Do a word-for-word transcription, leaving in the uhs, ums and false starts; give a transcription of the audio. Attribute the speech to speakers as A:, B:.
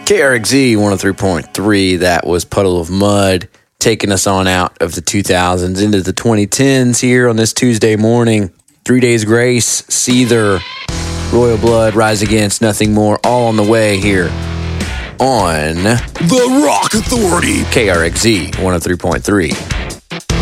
A: K R X Z one oh three point three, that was Puddle of Mudd, taking us on out of the two thousands into the twenty tens here on this Tuesday morning. Three Days Grace, Seether, Royal Blood, Rise Against, Nothing More, all on the way here on
B: The Rock Authority.
A: K R X Z one oh three point three.